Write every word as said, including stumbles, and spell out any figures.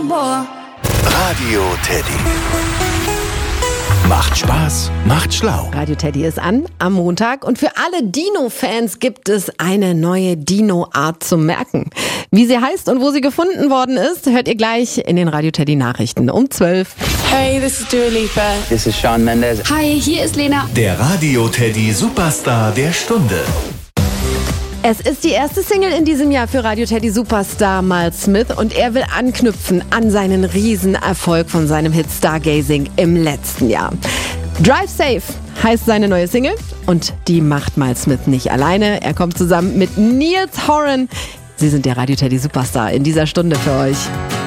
more. Radio Teddy. Macht Spaß, macht schlau. Radio Teddy ist an am Montag und für alle Dino-Fans gibt es eine neue Dino-Art zum Merken. Wie sie heißt und wo sie gefunden worden ist, hört ihr gleich in den Radio Teddy Nachrichten um zwölf. Hey, this is Dua Lipa. This is Shawn Mendes. Hi, hier ist Lena. Der Radio Teddy Superstar der Stunde. Es ist die erste Single in diesem Jahr für Radio Teddy Superstar Miles Smith und er will anknüpfen an seinen Riesenerfolg von seinem Hit Stargazing im letzten Jahr. Drive Safe heißt seine neue Single und die macht Miles Smith nicht alleine. Er kommt zusammen mit Niels Horan. Sie sind der Radio Teddy Superstar in dieser Stunde für euch.